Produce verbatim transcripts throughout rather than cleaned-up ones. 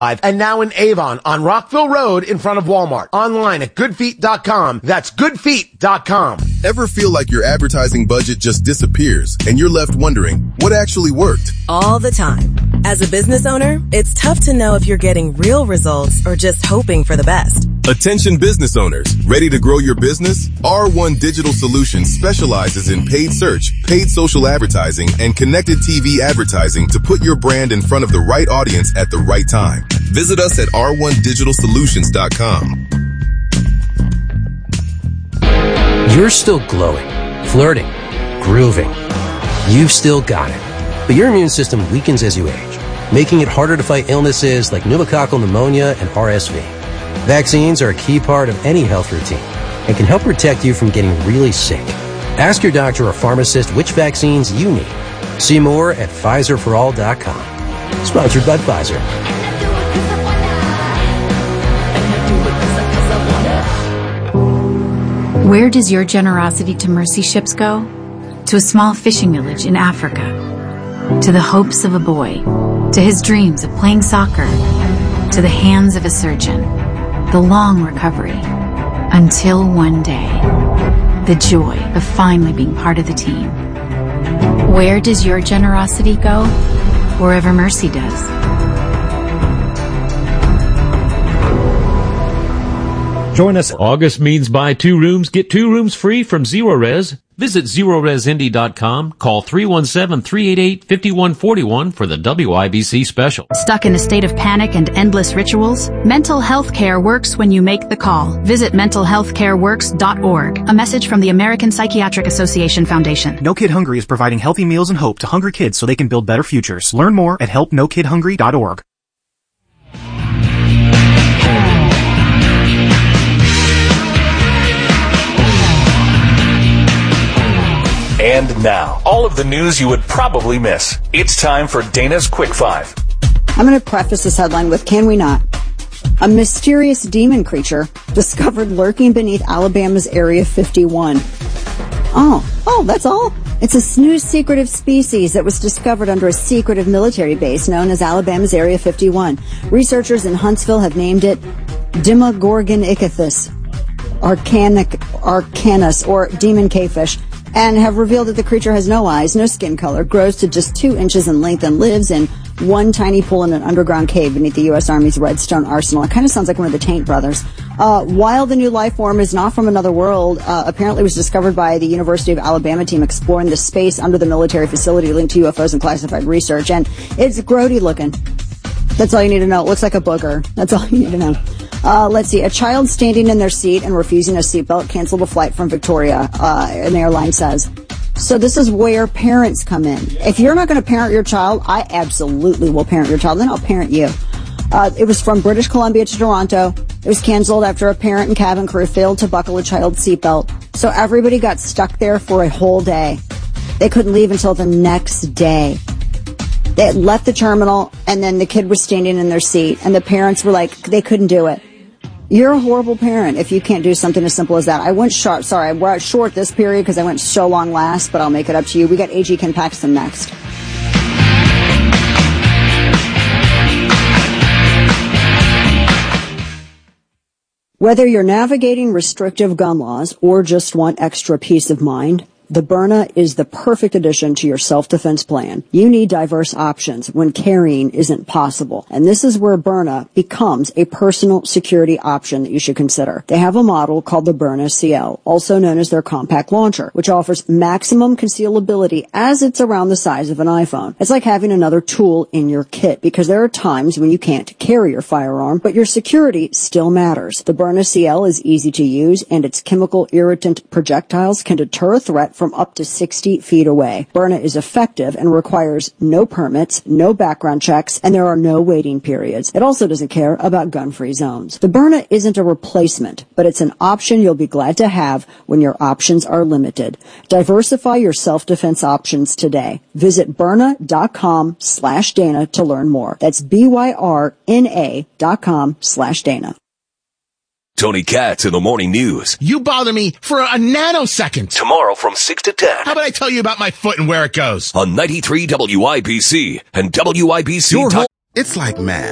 And now in Avon on Rockville Road in front of Walmart. Online at good feet dot com. That's good feet dot com. Ever feel like your advertising budget just disappears and you're left wondering what actually worked? All the time. As a business owner, it's tough to know if you're getting real results or just hoping for the best. Attention business owners, ready to grow your business? R one Digital Solutions specializes in paid search, paid social advertising, and connected T V advertising to put your brand in front of the right audience at the right time. Visit us at r one digital solutions dot com. You're still glowing, flirting, grooving. You've still got it. But your immune system weakens as you age, making it harder to fight illnesses like pneumococcal pneumonia and R S V. Vaccines are a key part of any health routine and can help protect you from getting really sick. Ask your doctor or pharmacist which vaccines you need. See more at Pfizer for all dot com. Sponsored by Pfizer. Where does your generosity to mercy ships go? To a small fishing village in Africa. To the hopes of a boy. To his dreams of playing soccer. To the hands of a surgeon. The long recovery. Until one day. The joy of finally being part of the team. Where does your generosity go? Wherever mercy does. Join us. August means buy two rooms, get two rooms free from Zero Res. Visit zero res indy dot com. Call three one seven, three eight eight, five one four one for the W I B C special. Stuck in a state of panic and endless rituals? Mental health care works when you make the call. Visit mental health care works dot org. A message from the American Psychiatric Association Foundation. No Kid Hungry is providing healthy meals and hope to hungry kids so they can build better futures. Learn more at help no kid hungry dot org. And now, all of the news you would probably miss. It's time for Dana's Quick Five. I'm going to preface this headline with, can we not? A mysterious demon creature discovered lurking beneath Alabama's Area fifty-one. Oh, oh, that's all? It's a new secretive species that was discovered under a secretive military base known as Alabama's Area fifty-one. Researchers in Huntsville have named it Demogorgon ichthys, Arcanic, Arcanus, or demon cavefish, and have revealed that the creature has no eyes, no skin color, grows to just two inches in length, and lives in one tiny pool in an underground cave beneath the U S Army's Redstone Arsenal. It kind of sounds like one of the Taint brothers. Uh, while the new life form is not from another world, uh, apparently was discovered by the University of Alabama team exploring the space under the military facility linked to U F Os and classified research, and it's grody looking. That's all you need to know. It looks like a booger. That's all you need to know. Uh, let's see. A child standing in their seat and refusing a seatbelt canceled a flight from Victoria, uh, an airline says. So this is where parents come in. If you're not going to parent your child, I absolutely will parent your child. Then I'll parent you. Uh, it was from British Columbia to Toronto. It was canceled after a parent and cabin crew failed to buckle a child's seatbelt. So everybody got stuck there for a whole day. They couldn't leave until the next day. They had left the terminal, and then the kid was standing in their seat, and the parents were like, they couldn't do it. You're a horrible parent if you can't do something as simple as that. I went short, sorry, we're short this period because I went so long last, but I'll make it up to you. We got A G Ken Paxton next. Whether you're navigating restrictive gun laws or just want extra peace of mind, the Byrna is the perfect addition to your self-defense plan. You need diverse options when carrying isn't possible. And this is where Byrna becomes a personal security option that you should consider. They have a model called the Byrna C L, also known as their compact launcher, which offers maximum concealability as it's around the size of an iPhone. It's like having another tool in your kit because there are times when you can't carry your firearm, but your security still matters. The Byrna C L is easy to use, and its chemical irritant projectiles can deter a threat from up to sixty feet away. Byrna is effective and requires no permits, no background checks, and there are no waiting periods. It also doesn't care about gun-free zones. The Byrna isn't a replacement, but it's an option you'll be glad to have when your options are limited. Diversify your self-defense options today. Visit Byrna.com slash Dana to learn more. That's B-Y-R-N-A dot com slash Dana. Tony Katz in the Morning News. You bother me for a nanosecond. Tomorrow from six to ten. How about I tell you about my foot and where it goes? On ninety-three W I B C and W I B C. Whole- it's like math.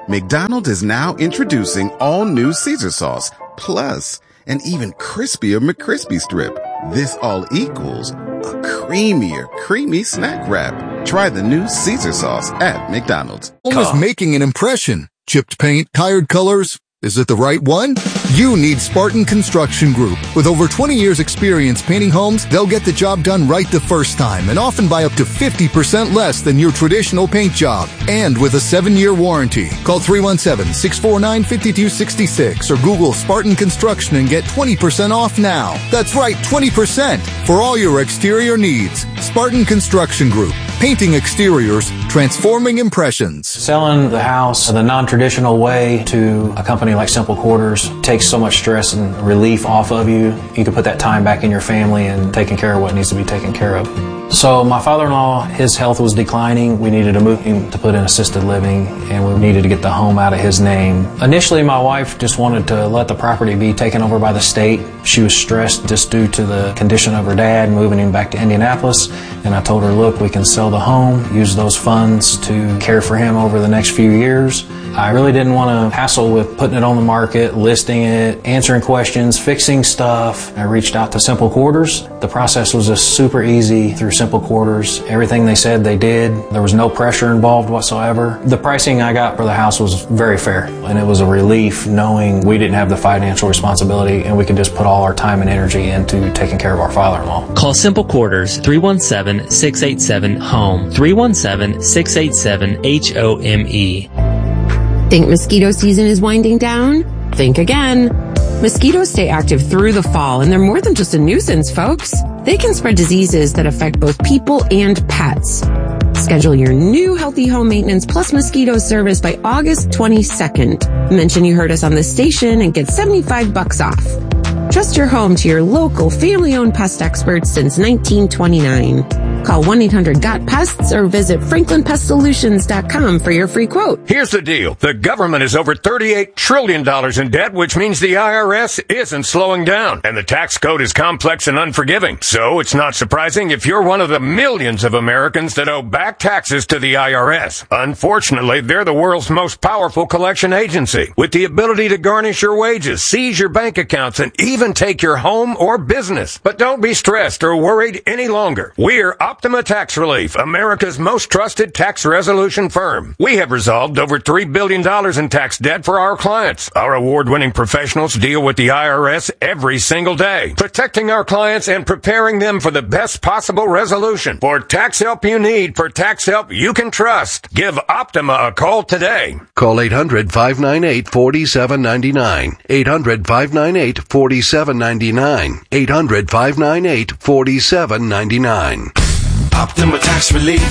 McDonald's is now introducing all new Caesar sauce, plus an even crispier McCrispy strip. This all equals a creamier, creamy snack wrap. Try the new Caesar sauce at McDonald's. Almost making an impression. Chipped paint, tired colors. Is it the right one? You need Spartan Construction Group. With over twenty years experience painting homes, they'll get the job done right the first time and often by up to fifty percent less than your traditional paint job. And with a seven-year warranty. Call three one seven, six four nine, five two six six or Google Spartan Construction and get twenty percent off now. That's right, twenty percent for all your exterior needs. Spartan Construction Group. Painting exteriors, transforming impressions. Selling the house the non-traditional way to a company like Simple Quarters takes so much stress and relief off of you. You can put that time back in your family and taking care of what needs to be taken care of. So my father-in-law, his health was declining. We needed to move him to put in assisted living, and we needed to get the home out of his name. Initially, my wife just wanted to let the property be taken over by the state. She was stressed just due to the condition of her dad, moving him back to Indianapolis. And I told her, look, we can sell the home, use those funds to care for him over the next few years. I really didn't want to hassle with putting it on the market, listing it, answering questions, fixing stuff. I reached out to Simple Quarters. The process was just super easy through Simple Quarters. Everything they said they did. There was no pressure involved whatsoever. The pricing I got for the house was very fair, and it was a relief knowing we didn't have the financial responsibility and we could just put all our time and energy into taking care of our father-in-law. Call Simple Quarters three one seven, six eight seven, HOME, three one seven, six eight seven, H O M E. Think mosquito season is winding down? Think again. Mosquitoes stay active through the fall, and they're more than just a nuisance, folks. They can spread diseases that affect both people and pets. Schedule your new Healthy Home Maintenance Plus Mosquito service by August twenty-second. Mention you heard us on this station and get seventy-five bucks off. Trust your home to your local family-owned pest experts since nineteen twenty-nine. Call one eight hundred got pests or visit franklin pest solutions dot com for your free quote. Here's the deal. The government is over thirty-eight trillion dollars in debt, which means the I R S isn't slowing down. And the tax code is complex and unforgiving. So it's not surprising if you're one of the millions of Americans that owe back taxes to the I R S. Unfortunately, they're the world's most powerful collection agency, with the ability to garnish your wages, seize your bank accounts, and even take your home or business. But don't be stressed or worried any longer. We're Optima Tax Relief, America's most trusted tax resolution firm. We have resolved over three billion dollars in tax debt for our clients. Our award-winning professionals deal with the I R S every single day, protecting our clients and preparing them for the best possible resolution. For tax help you need, for tax help you can trust, give Optima a call today. Call eight hundred, five nine eight, four seven nine nine. eight hundred, five nine eight, four seven nine nine. eight hundred, five nine eight, four seven nine nine. Optima Tax Relief.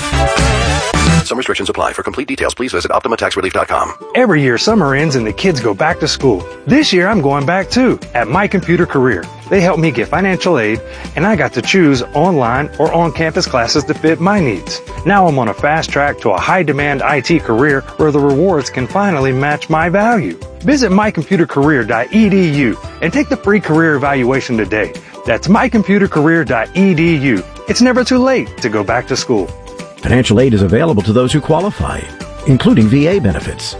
Some restrictions apply. For complete details, please visit optima tax relief dot com. Every year, summer ends and the kids go back to school. This year, I'm going back too, at My Computer Career. They helped me get financial aid, and I got to choose online or on-campus classes to fit my needs. Now I'm on a fast track to a high-demand I T career where the rewards can finally match my value. Visit my computer career dot e d u and take the free career evaluation today. That's my computer career dot e d u. It's never too late to go back to school. Financial aid is available to those who qualify, including V A benefits.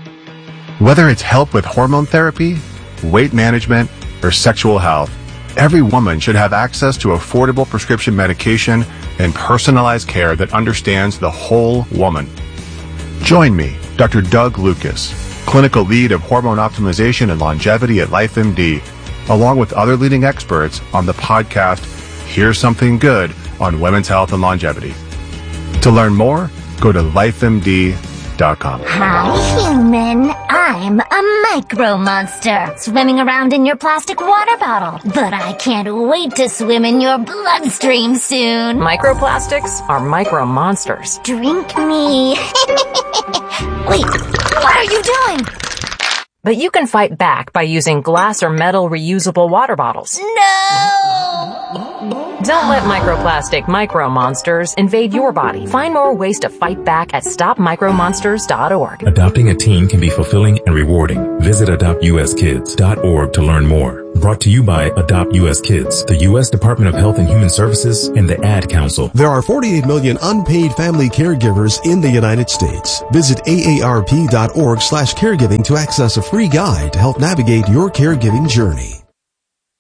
Whether it's help with hormone therapy, weight management, or sexual health, every woman should have access to affordable prescription medication and personalized care that understands the whole woman. Join me, Doctor Doug Lucas, clinical lead of hormone optimization and longevity at LifeMD, along with other leading experts on the podcast Here's Something Good on Women's Health and Longevity. To learn more, go to life M D dot com. Hi, human. I'm a micro monster, swimming around in your plastic water bottle. But I can't wait to swim in your bloodstream soon. Microplastics are micro monsters. Drink me. Wait, what are you doing? But you can fight back by using glass or metal reusable water bottles. No! Don't let microplastic micro monsters invade your body. Find more ways to fight back at stop micro monsters dot org. Adopting a teen can be fulfilling and rewarding. Visit adopt u s kids dot org to learn more. Brought to you by Adopt U S Kids, the U S Department of Health and Human Services, and the Ad Council. There are forty-eight million unpaid family caregivers in the United States. Visit A A R P dot org slash caregiving to access a free guide to help navigate your caregiving journey.